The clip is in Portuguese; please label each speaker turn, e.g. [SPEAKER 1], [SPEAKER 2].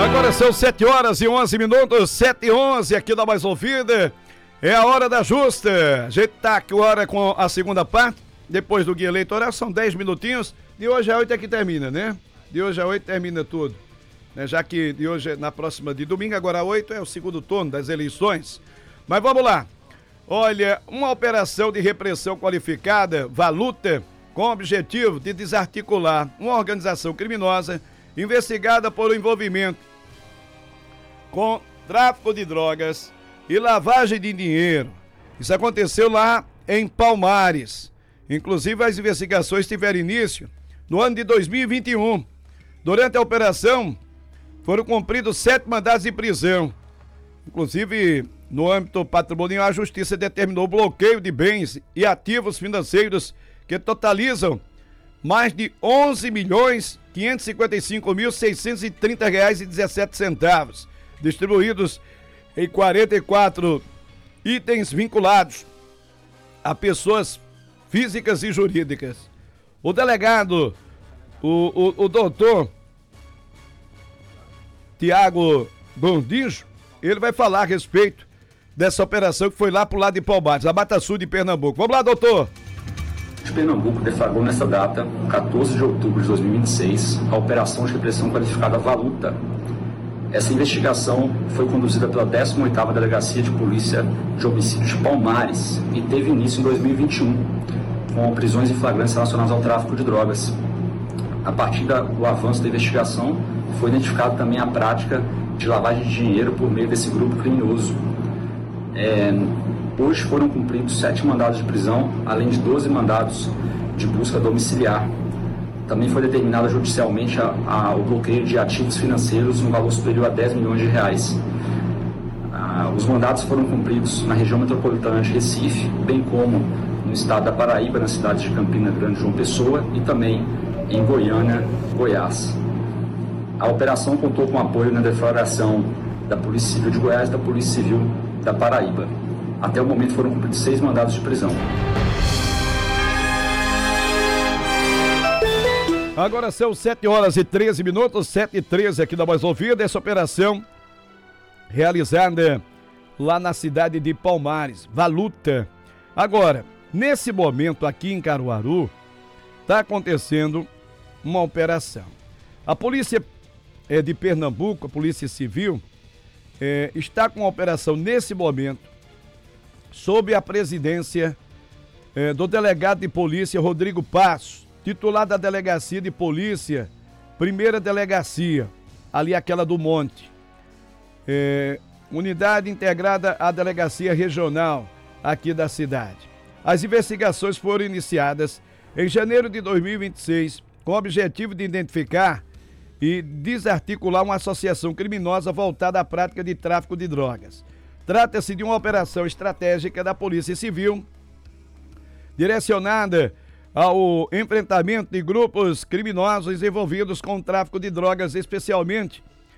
[SPEAKER 1] Agora são 7h11, 7h11 aqui da Mais Ouvida. É a hora da justa. A gente tá agora com a segunda parte, depois do guia eleitoral, são 10 minutinhos. De hoje a 8 é que termina, né? De hoje a 8 termina tudo. Né? Já que de hoje, na próxima de domingo, agora a 8 é o segundo turno das eleições. Mas vamos lá. Olha, uma operação de repressão qualificada, Valuta, com o objetivo de desarticular uma organização criminosa investigada por envolvimento com tráfico de drogas e lavagem de dinheiro. Isso aconteceu lá em Palmares. Inclusive, as investigações tiveram início no ano de 2021. Durante a operação, foram cumpridos 7 mandados de prisão. Inclusive, no âmbito patrimonial, a Justiça determinou o bloqueio de bens e ativos financeiros que totalizam mais de R$11.555.630,17, distribuídos em 44 itens vinculados a pessoas físicas e jurídicas. O delegado, o doutor Tiago Gondinjo, ele vai falar a respeito dessa operação que foi lá pro lado de Palmares, a Mata Sul de Pernambuco. Vamos lá, doutor!
[SPEAKER 2] De Pernambuco deflagrou nessa data, 14 de outubro de 2026, a operação de repressão qualificada Valuta. Essa investigação foi conduzida pela 18ª Delegacia de Polícia de Homicídios de Palmares e teve início em 2021, com prisões em flagrantes relacionadas ao tráfico de drogas. A partir do avanço da investigação, foi identificada também a prática de lavagem de dinheiro por meio desse grupo criminoso. Hoje foram cumpridos 7 mandados de prisão, além de 12 mandados de busca domiciliar. Também foi determinado judicialmente o bloqueio de ativos financeiros no valor superior a R$10 milhões. Os mandados foram cumpridos na região metropolitana de Recife, bem como no estado da Paraíba, nas cidades de Campina Grande e João Pessoa, e também em Goiânia, Goiás. A operação contou com apoio na deflagração da Polícia Civil de Goiás e da Polícia Civil da Paraíba. Até o momento foram cumpridos 6 mandados de prisão.
[SPEAKER 1] Agora são 7h13, 7h13 aqui da Mais Ouvida. Essa operação realizada lá na cidade de Palmares, Valuta. Agora, nesse momento aqui em Caruaru, está acontecendo uma operação. A polícia de Pernambuco, a Polícia Civil, está com uma operação nesse momento sob a presidência do delegado de polícia Rodrigo Passos, titular da Delegacia de Polícia, primeira delegacia, ali aquela do Monte. Unidade integrada à Delegacia Regional aqui da cidade. As investigações foram iniciadas em janeiro de 2026 com o objetivo de identificar e desarticular uma associação criminosa voltada à prática de tráfico de drogas. Trata-se de uma operação estratégica da Polícia Civil, direcionada ao enfrentamento de grupos criminosos envolvidos com o tráfico de drogas, especialmente